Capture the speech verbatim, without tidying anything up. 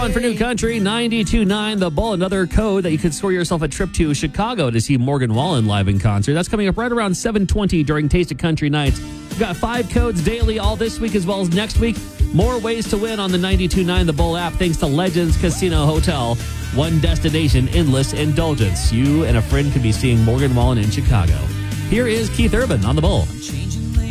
on for New Country, ninety-two point nine The Bull. Another code that you could score yourself a trip to Chicago to see Morgan Wallen live in concert. That's coming up right around seven twenty during Taste of Country Nights. We've got five codes daily all this week as well as next week. More ways to win on the ninety-two point nine The Bull app thanks to Legends Casino Hotel. One destination, endless indulgence. You and a friend could be seeing Morgan Wallen in Chicago. Here is Keith Urban on The Bull.